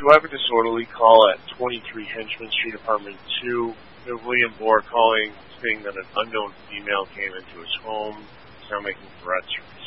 Do I have a disorderly call at 23 Henchman Street, Apartment 2. We have William Bohr calling, saying that an unknown female came into his home. He's now making threats